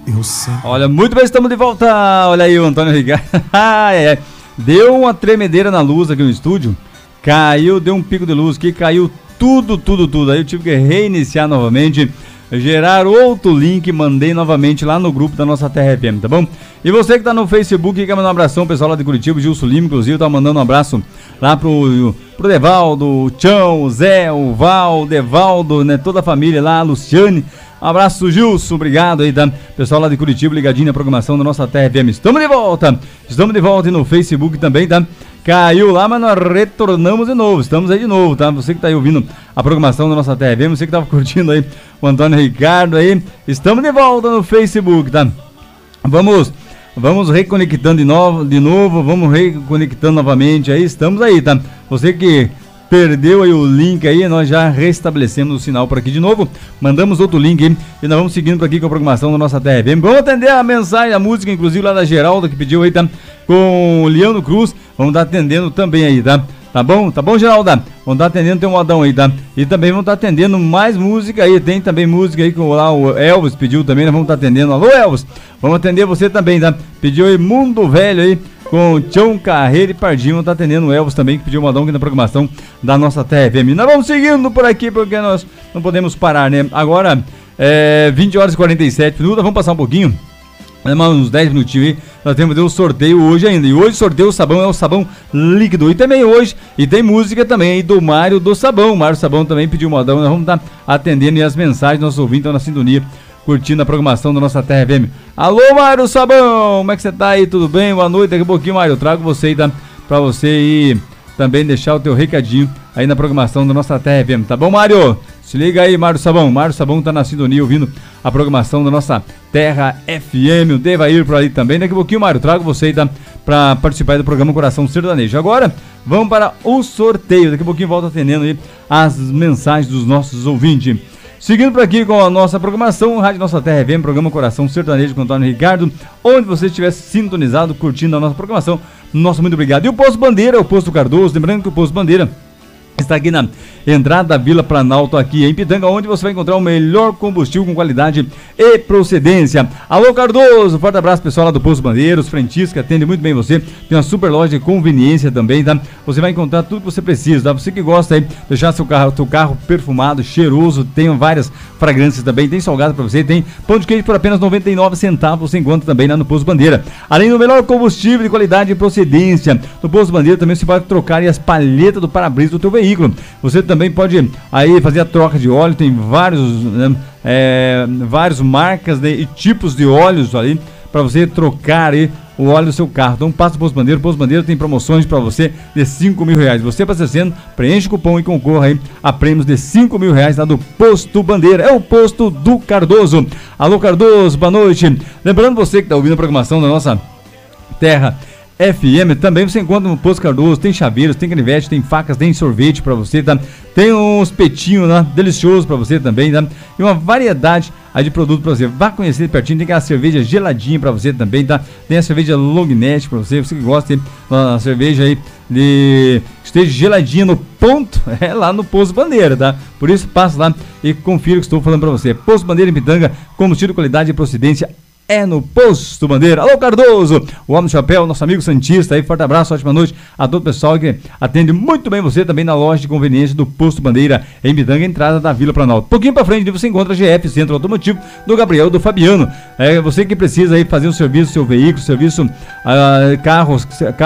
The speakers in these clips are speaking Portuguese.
Eu sempre. Olha, muito bem, estamos de volta. Olha aí o Antônio Ricardo. Deu uma tremedeira na luz aqui no estúdio. Caiu, deu um pico de luz que caiu tudo. Aí eu tive que reiniciar novamente, gerar outro link, mandei novamente lá no grupo da nossa Terra FM, tá bom? E você que tá no Facebook, quer mandar um abração, pessoal lá de Curitiba, Gilson Lima, inclusive, tá mandando um abraço lá pro Devaldo, o Tchão, o Zé, o Val, o Devaldo, né, toda a família lá, a Luciane. Um abraço, Gilson, obrigado aí, tá? Pessoal lá de Curitiba, ligadinho na programação da nossa Terra FM. Estamos de volta e no Facebook também, tá? Caiu lá, mas nós retornamos de novo, estamos aí de novo, tá? Você que tá aí ouvindo a programação da nossa Terra FM, você que tava curtindo aí o Antônio Ricardo aí, estamos de volta no Facebook, tá? Vamos reconectando de novo, vamos reconectando novamente aí, estamos aí, tá? Você que perdeu aí o link aí, nós já restabelecemos o sinal por aqui de novo, mandamos outro link aí e nós vamos seguindo por aqui com a programação da nossa Terra FM. Vamos atender a mensagem, a música, inclusive lá da Geralda que pediu aí, tá? Com o Leandro Cruz, vamos estar atendendo também aí, tá? Tá bom, Geralda? Vamos estar atendendo, tem um modão aí, tá? E também vamos estar atendendo mais música aí, tem também música aí que lá o Elvis pediu também, nós vamos estar atendendo. Alô, Elvis, vamos atender você também, tá? Pediu aí Mundo Velho aí, com Tião Carreira e Pardinho, vamos estar atendendo o Elvis também, que pediu um modão aqui na programação da nossa Terra FM. Nós vamos seguindo por aqui, porque nós não podemos parar, né? Agora, 20 horas e 47 minutos, vamos passar um pouquinho, uns 10 minutinhos aí, nós temos um sorteio hoje ainda, e hoje o sorteio, o sabão é o sabão líquido, e também hoje, e tem música também aí do Mário do Sabão, o Mário Sabão também pediu um modão, nós vamos estar atendendo e as mensagens, nossos ouvintes estão na sintonia, curtindo a programação da nossa Terra FM. Alô, Mário Sabão, como é que você tá aí, tudo bem? Boa noite, daqui a pouquinho, Mário, eu trago você aí, tá? Pra você ir também deixar o teu recadinho aí na programação da nossa Terra FM, tá bom, Mário? Se liga aí, Mário Sabão. Mário Sabão tá na sintonia ouvindo a programação da nossa Terra FM. O Devair por ali também. Daqui a pouquinho, Mário, trago você aí, tá? Pra participar do programa Coração Sertanejo. Agora, vamos para o sorteio. Daqui a pouquinho volto atendendo aí as mensagens dos nossos ouvintes. Seguindo por aqui com a nossa programação, Rádio Nossa Terra FM, programa Coração Sertanejo com Antônio Ricardo, onde você estiver sintonizado, curtindo a nossa programação, nosso muito obrigado. E o Posto Bandeira, o Posto Cardoso, lembrando que o Posto Bandeira está aqui na entrada da Vila Planalto, aqui em Pitanga, onde você vai encontrar o melhor combustível com qualidade e procedência. Alô, Cardoso, forte abraço pessoal lá do Posto Bandeira, os frentistas que atendem muito bem você, tem uma super loja de conveniência também, tá? Você vai encontrar tudo que você precisa, tá? Você que gosta aí de deixar seu carro perfumado, cheiroso, tem várias fragrâncias também, tem salgado para você, tem pão de queijo por apenas 99 centavos, você encontra também lá no Posto Bandeira. Além do melhor combustível de qualidade e procedência, no Posto Bandeira também você pode trocar as palhetas do para-brisa do teu veículo. Você também pode aí fazer a troca de óleo, tem várias marcas, né, e tipos de óleos ali para você trocar aí o óleo do seu carro. Então passa o Posto Bandeira. O Posto Bandeira tem promoções para você de R$5.000. Você abastecendo, preenche o cupom e concorra aí a prêmios de R$5.000 lá do Posto Bandeira. É o Posto do Cardoso. Alô, Cardoso, boa noite. Lembrando você que está ouvindo a programação da nossa Terra FM, também você encontra no Posto Cardoso, tem chaveiros, tem canivete, tem facas, tem sorvete pra você, tá? Tem uns petinhos lá, deliciosos pra você também, tá? E uma variedade aí de produto pra você. Vá conhecer pertinho, tem aquela cerveja geladinha pra você também, tá? Tem a cerveja Longnet pra você, você que gosta, tem a cerveja aí de esteja geladinha no ponto, é lá no Posto Bandeira, tá? Por isso, passa lá e confira o que estou falando pra você. Posto Bandeira em Pitanga, combustível, qualidade e procedência é no Posto Bandeira. Alô, Cardoso, o Homem do Chapéu, nosso amigo santista aí, forte abraço, ótima noite a todo o pessoal que atende muito bem você também na loja de conveniência do Posto Bandeira em Pitanga, entrada da Vila Planalto. Pouquinho pra frente você encontra a GF, Centro Automotivo do Gabriel, do Fabiano. É você que precisa aí fazer um serviço, seu veículo, serviço, carro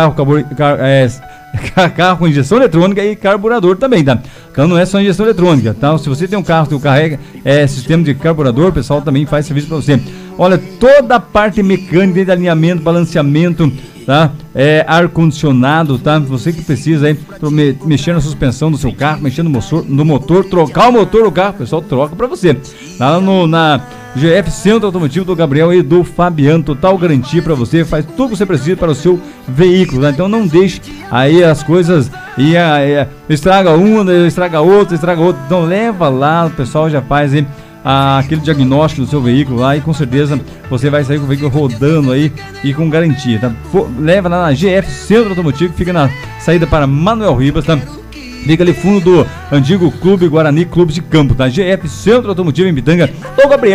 com injeção eletrônica e carburador também, tá? Então não é só injeção eletrônica, tá? Se você tem um carro que carrega sistema de carburador, o pessoal também faz serviço para você. Olha, toda a parte mecânica, de alinhamento, balanceamento, tá? Ar-condicionado, tá? Você que precisa aí mexer na suspensão do seu carro, mexer no motor, trocar o motor do carro, o pessoal troca para você. Lá na GF Centro Automotivo do Gabriel e do Fabiano, total garantia para você, faz tudo que você precisa para o seu veículo, tá? Então não deixe aí as coisas e estraga uma, estraga outra, então leva lá, o pessoal já faz aí aquele diagnóstico do seu veículo lá e com certeza você vai sair com o veículo rodando aí e com garantia, tá? Leva lá na GF Centro Automotivo, que fica na saída para Manuel Ribas, tá? Fica ali fundo do antigo Clube Guarani Clube de Campo, tá? GF Centro Automotivo em Pitanga, o Gabriel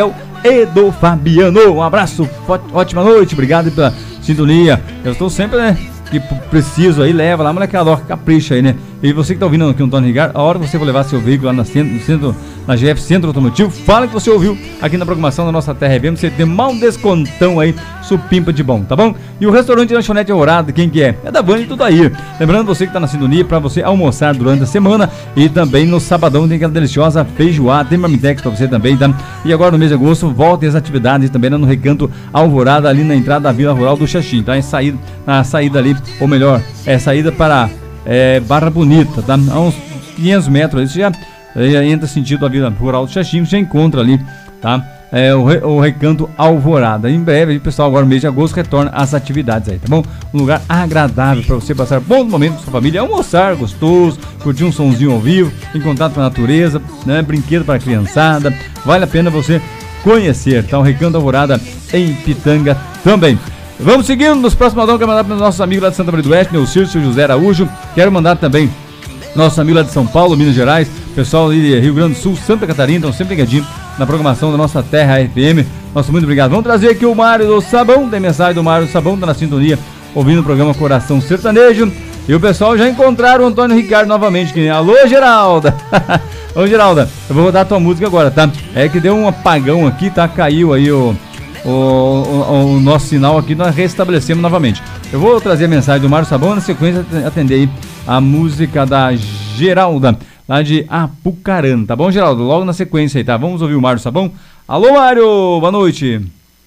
e do Fabiano. Um abraço, ótima noite, obrigado pela sintonia. Eu estou sempre, né, que preciso aí, leva lá, molecada, ó, capricha aí, né? E você que tá ouvindo aqui no Antônio Ricardo, a hora que você for levar seu veículo lá no centro, na GF Centro Automotivo, fala que você ouviu aqui na programação da nossa Terra FM, você tem mal um descontão aí, supimpa de bom, tá bom? E o restaurante Lanchonete Alvorada, quem que é? É da Vani tudo aí. Lembrando você que tá na sintonia, pra você almoçar durante a semana e também no sabadão tem aquela deliciosa feijoada, tem marmitex pra você também, tá? E agora no mês de agosto, voltem as atividades também lá no Recanto Alvorada, ali na entrada da Vila Rural do Xaxim, tá? Na saída ali, ou melhor, saída para Barra Bonita, tá? A uns 500 metros ali, você já entra sentido a Vila Rural do Xaxim, já encontra ali, tá? O Recanto Alvorada. Em breve, aí, pessoal, agora no mês de agosto retorna às atividades aí, tá bom? Um lugar agradável para você passar bons momentos com sua família, almoçar gostoso, curtir um sonzinho ao vivo, em contato com a natureza, né? Brinquedo para a criançada, vale a pena você conhecer, tá? O Recanto Alvorada em Pitanga também. Vamos seguindo nos próximos mandar quero mandar para os nossos amigos lá de Santa Maria do Oeste, meu Círcio José Araújo. Quero mandar também nossos amigos lá de São Paulo, Minas Gerais, pessoal ali de Rio Grande do Sul, Santa Catarina, estão sempre ligadinhos na programação da nossa Terra FM. Nosso muito obrigado. Vamos trazer aqui o Mário do Sabão, tem mensagem do Mário do Sabão, tá na sintonia, ouvindo o programa Coração Sertanejo. E o pessoal já encontraram o Antônio Ricardo novamente. Alô, Geralda! Ô, Geralda, eu vou rodar a tua música agora, tá? É que deu um apagão aqui, tá? Caiu aí o nosso sinal aqui, nós restabelecemos novamente. Eu vou trazer a mensagem do Mário Sabão, na sequência atender aí a música da Geralda, lá de Apucarana, tá bom, Geraldo? Logo na sequência aí, tá? Vamos ouvir o Mário Sabão. Alô, Mário, boa noite.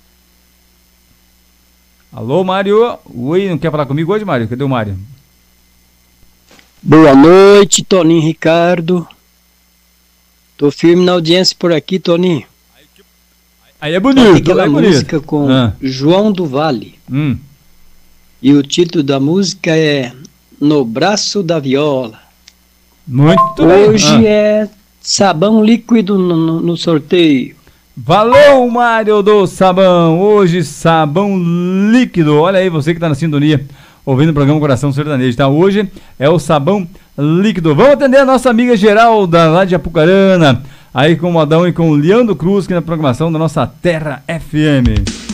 Alô, Mário. Oi, não quer falar comigo hoje, Mário? Cadê o Mário? Boa noite, Toninho Ricardo. Tô firme na audiência por aqui, Toninho. Aí é bonito, aquela é música bonito. com João do Vale. E o título da música é No Braço da Viola. Muito Hoje é sabão líquido no sorteio. Valeu, Mário do Sabão. Hoje sabão líquido. Olha aí, você que tá na sintonia, ouvindo o programa Coração Sertanejo, tá? Hoje é o sabão líquido. Vamos atender a nossa amiga Geralda, lá de Apucarana, aí com o Adão e com o Leandro Cruz, que na programação da nossa Terra FM.